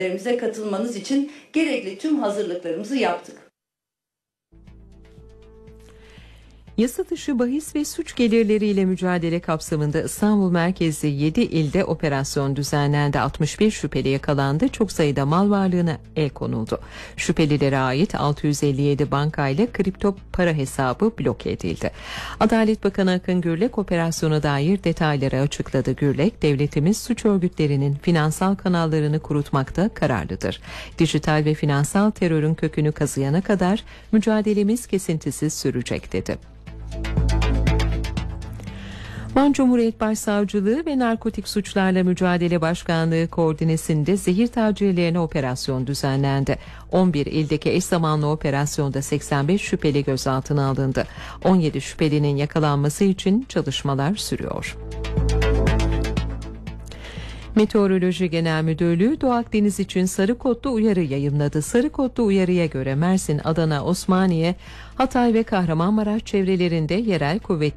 katılmanız için gerekli tüm hazırlıklarımızı yaptık. Yasa dışı bahis ve suç gelirleriyle mücadele kapsamında İstanbul merkezli 7 ilde operasyon düzenlendi. 61 şüpheli yakalandı. Çok sayıda mal varlığına el konuldu. Şüphelilere ait 657 bankayla kripto para hesabı bloke edildi. Adalet Bakanı Akın Gürlek operasyona dair detayları açıkladı. Gürlek, devletimiz suç örgütlerinin finansal kanallarını kurutmakta kararlıdır. Dijital ve finansal terörün kökünü kazıyana kadar mücadelemiz kesintisiz sürecek dedi. Van Cumhuriyet Başsavcılığı ve Narkotik Suçlarla Mücadele Başkanlığı koordinesinde zehir tacirlerine operasyon düzenlendi. 11 ildeki eş zamanlı operasyonda 85 şüpheli gözaltına alındı. 17 şüphelinin yakalanması için çalışmalar sürüyor. Meteoroloji Genel Müdürlüğü Doğu Akdeniz için sarı kodlu uyarı yayımladı. Sarı kodlu uyarıya göre Mersin, Adana, Osmaniye, Hatay ve Kahramanmaraş çevrelerinde yerel kuvvetli